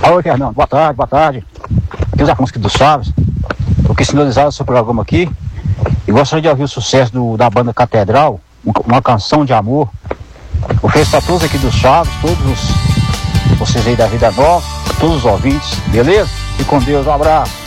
Oi, Fernando, boa tarde, boa tarde. Aqui é o Zé Afonso dos Chaves. Eu quis sintonizar o seu programa aqui e gostaria de ouvir o sucesso da banda Catedral, uma canção de amor. Eu fiz para todos aqui dos Chaves, vocês aí da Vida Nova, todos os ouvintes, beleza? E com Deus, um abraço.